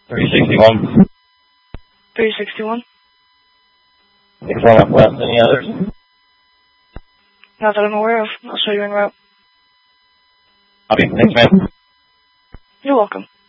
361. 361? If one up west, any others? Not that I'm aware of. I'll show you en route. Okay, thanks, man. You're welcome.